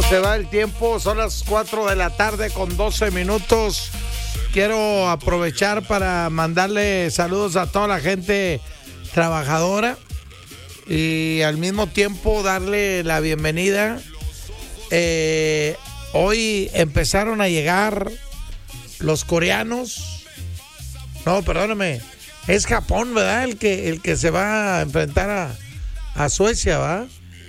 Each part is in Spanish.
se va el tiempo, son las 4 de la tarde con 12 minutos. Quiero aprovechar para mandarle saludos a toda la gente trabajadora y al mismo tiempo darle la bienvenida. Hoy empezaron a llegar los coreanos. No, perdóname, es Japón, ¿verdad? El que se va a enfrentar a Suecia, ¿va?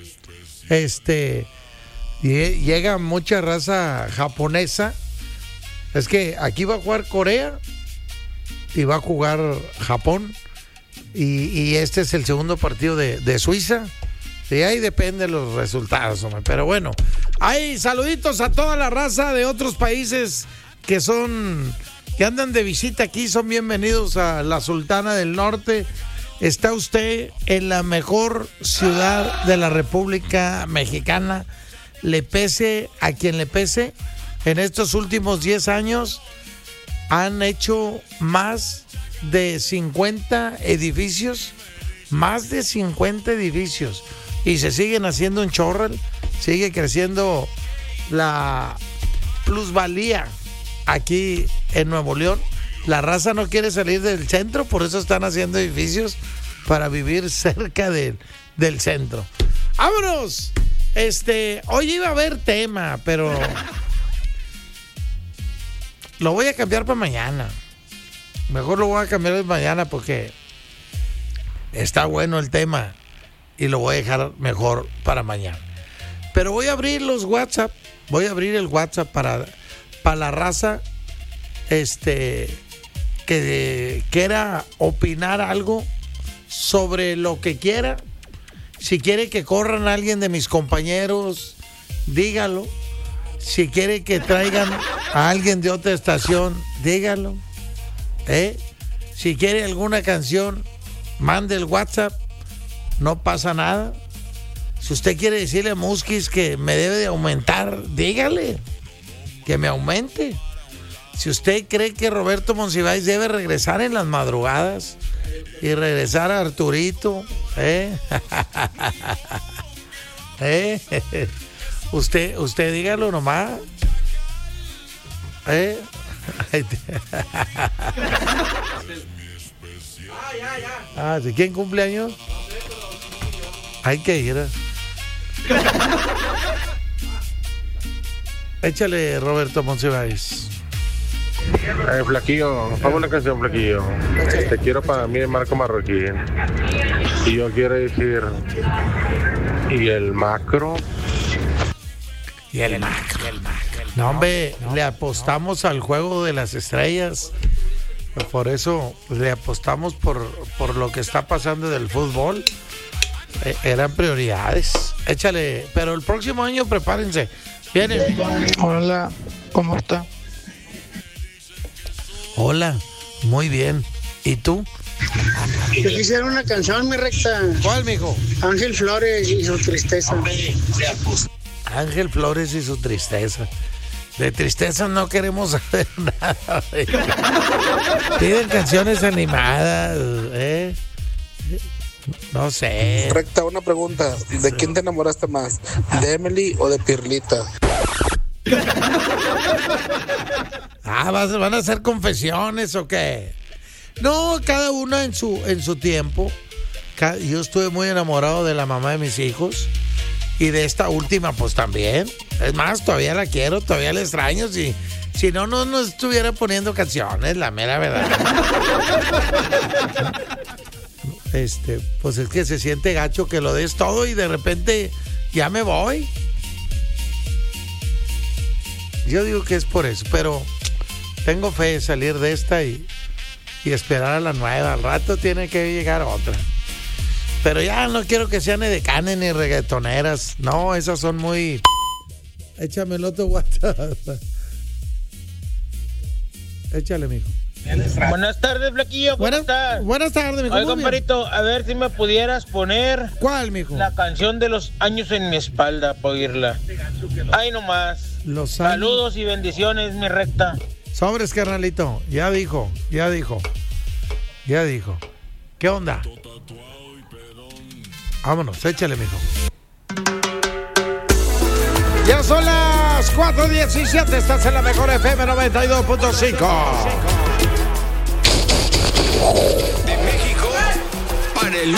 Llega mucha raza japonesa. Es que aquí va a jugar Corea y va a jugar Japón. Y este es el segundo partido de Suiza. Y ahí depende de los resultados, hombre. Pero bueno, hay saluditos a toda la raza de otros países que andan de visita aquí. Son bienvenidos a la Sultana del Norte. Está usted en la mejor ciudad de la República Mexicana. Le pese a quien le pese, en estos últimos 10 años han hecho más de 50 edificios. Más de 50 edificios. Y se siguen haciendo un chorro. Sigue creciendo la plusvalía aquí en Nuevo León. La raza no quiere salir del centro, por eso están haciendo edificios para vivir cerca del centro. ¡Vámonos! Hoy iba a haber tema, pero lo voy a cambiar para mañana. Mejor lo voy a cambiar para mañana porque está bueno el tema y lo voy a dejar mejor para mañana. Pero voy a abrir los WhatsApp. Voy a abrir el WhatsApp para la raza que quiera opinar algo sobre lo que quiera. Si quiere que corran a alguien de mis compañeros, dígalo. Si quiere que traigan a alguien de otra estación, dígalo. Si quiere alguna canción, mande el WhatsApp. No pasa nada. Si usted quiere decirle a Musquis que me debe de aumentar, dígale que me aumente. Si usted cree que Roberto Monsiváis debe regresar en las madrugadas y regresar a Arturito, usted dígalo nomás. ¿Quién cumple años? Hay que ir. Échale, Roberto Monsiváis. Flaquillo, pongo una canción, Flaquillo. Te quiero para mí, Marco Marroquí. Y yo quiero decir, ¿y el macro? Y el macro. No, hombre, le apostamos al juego de las estrellas. Por eso le apostamos por lo que está pasando del fútbol. Eran prioridades. Échale, pero el próximo año prepárense. Viene. Hola, ¿cómo está? Hola, muy bien. ¿Y tú? Yo quisiera una canción, mi recta. ¿Cuál, mijo? Ángel Flores y su tristeza. Ángel Flores y su tristeza. De tristeza no queremos saber nada. Piden canciones animadas, No sé. Recta, una pregunta. ¿De quién te enamoraste más? ¿De Emily o de Pirlita? ¿Van a hacer confesiones o qué? No, cada una en su tiempo. Yo estuve muy enamorado de la mamá de mis hijos. Y de esta última, pues también. Es más, todavía la quiero, todavía la extraño. Si no estuviera poniendo canciones, la mera verdad. Pues es que se siente gacho que lo des todo y de repente ya me voy. Yo digo que es por eso, pero tengo fe de salir de esta y esperar a la nueva. Al rato tiene que llegar otra. Pero ya no quiero que sean edecanes ni reggaetoneras. No, esas son muy... Échame el otro WhatsApp. Échale, mijo. Buenas tardes, Flaquillo. ¿Cómo estás? Buenas tardes, mijo. Oye, comparito, a ver si me pudieras poner... ¿Cuál, mijo? La canción de Los Años en mi espalda, para oírla. Ahí nomás. Saludos y bendiciones, mi recta. Sobres, carnalito. Ya dijo. ¿Qué onda? Vámonos, échale, mijo. Ya son las 4:17, estás en la mejor FM 92.5.